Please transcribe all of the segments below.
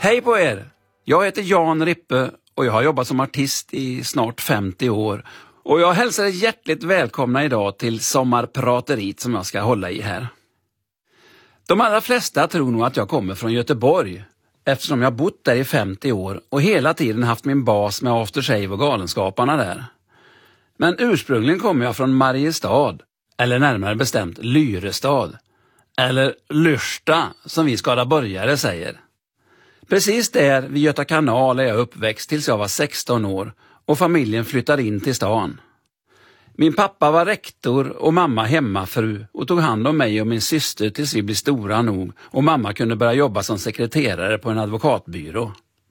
Hej på er! Jag heter Jan Rippe och jag har jobbat som artist i snart 50 år. Och jag hälsar er hjärtligt välkomna idag till sommarprateriet som jag ska hålla i här. De allra flesta tror nog att jag kommer från Göteborg eftersom jag bott där i 50 år och hela tiden haft min bas med Aftershave och Galenskaparna där. Men ursprungligen kommer jag från Mariestad, eller närmare bestämt Lyrestad, eller Lyrsta som vi skaraborgare säger. Precis där vid Göta kanal är jag uppväxt tills jag var 16 år och familjen flyttade in till stan. Min pappa var rektor och mamma hemmafru och tog hand om mig och min syster tills vi blev stora nog och mamma kunde börja jobba som sekreterare på en advokatbyrå.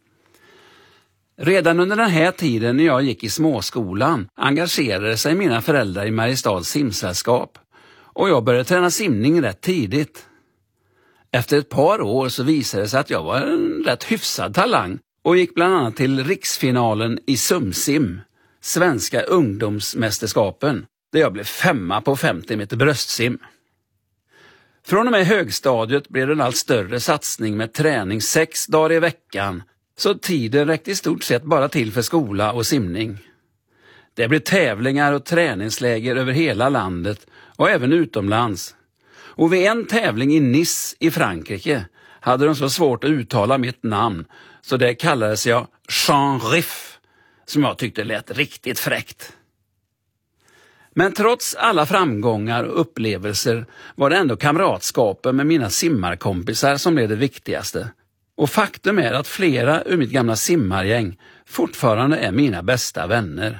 Redan under den här tiden när jag gick i småskolan engagerade sig mina föräldrar i Mariestads simsällskap och jag började träna simning rätt tidigt. Efter ett par år så visade det sig att jag var en rätt hyfsad talang och gick bland annat till riksfinalen i sumsim, svenska ungdomsmästerskapen, där jag blev 5 på 50 meter bröstsim. Från och med högstadiet blev det en allt större satsning med träning 6 dagar i veckan, så tiden räckte i stort sett bara till för skola och simning. Det blev tävlingar och träningsläger över hela landet och även utomlands. Och vid en tävling i Nice i Frankrike hade de så svårt att uttala mitt namn så det kallades jag Jean Riff, som jag tyckte lät riktigt fräckt. Men trots alla framgångar och upplevelser var det ändå kamratskapen med mina simmarkompisar som blev det viktigaste. Och faktum är att flera ur mitt gamla simmargäng fortfarande är mina bästa vänner.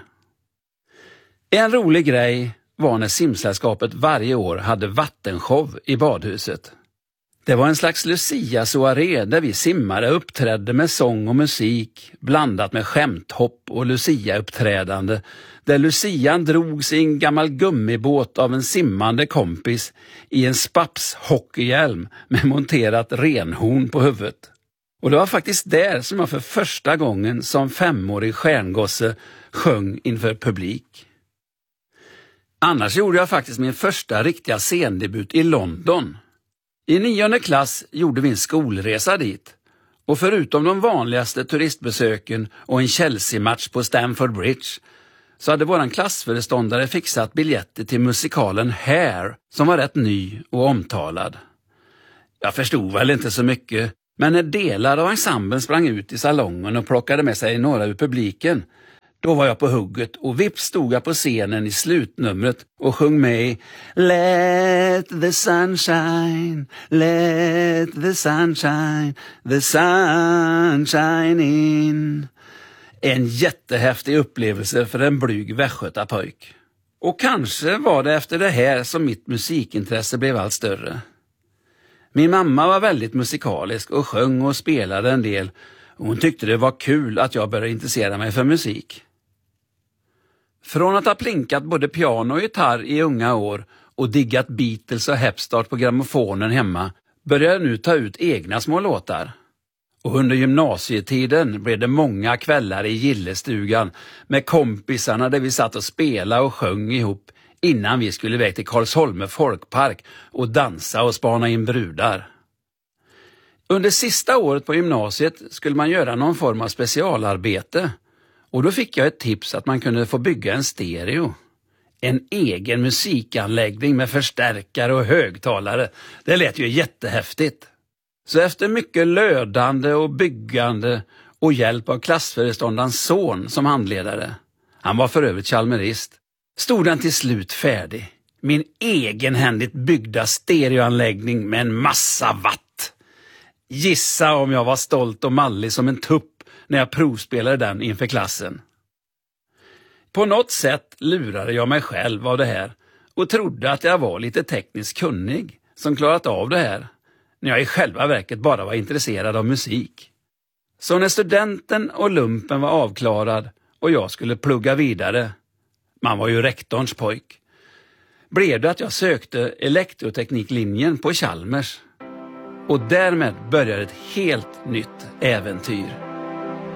En rolig grej var när simsällskapet varje år hade vattenshow i badhuset. Det var en slags Lucia-soaré där vi simmare uppträdde med sång och musik blandat med skämthopp och Lucia-uppträdande, där Lucian drog sin gammal gummibåt av en simmande kompis i en spaps-hockeyhjälm med monterat renhorn på huvudet. Och det var faktiskt där som jag för första gången som 5-årig stjärngosse sjöng inför publik. Annars gjorde jag faktiskt min första riktiga scendebut i London. I 9:e klass gjorde vi en skolresa dit. Och förutom de vanligaste turistbesöken och en Chelsea-match på Stamford Bridge så hade våran klassföreståndare fixat biljetter till musikalen Hair som var rätt ny och omtalad. Jag förstod väl inte så mycket, men när delar av ensemblen sprang ut i salongen och plockade med sig några ur publiken, då var jag på hugget och vips stod jag på scenen i slutnumret och sjöng med i Let the sunshine, let the sunshine in. En jättehäftig upplevelse för en blyg västgötapojk. Och kanske var det efter det här som mitt musikintresse blev allt större. Min mamma var väldigt musikalisk och sjöng och spelade en del. Och hon tyckte det var kul att jag började intressera mig för musik. Från att ha plinkat både piano och gitarr i unga år och diggat Beatles och Hepstart på grammofonen hemma började jag nu ta ut egna små låtar. Och under gymnasietiden blev det många kvällar i gillestugan med kompisarna där vi satt och spelade och sjöng ihop innan vi skulle iväg till Karlsholme folkpark och dansa och spana in brudar. Under sista året på gymnasiet skulle man göra någon form av specialarbete och då fick jag ett tips att man kunde få bygga en stereo. En egen musikanläggning med förstärkare och högtalare. Det lät ju jättehäftigt. Så efter mycket lödande och byggande och hjälp av klassföreståndarens son som handledare, han var för övrigt chalmerist, stod den till slut färdig. Min egenhändigt byggda stereoanläggning med en massa watt. Gissa om jag var stolt och mallig som en tupp när jag provspelade den inför klassen. På något sätt lurade jag mig själv av det här och trodde att jag var lite tekniskt kunnig som klarat av det här, när jag i själva verket bara var intresserad av musik. Så när studenten och lumpen var avklarad och jag skulle plugga vidare, man var ju rektorns pojk, blev det att jag sökte elektrotekniklinjen på Chalmers. Och därmed började ett helt nytt äventyr.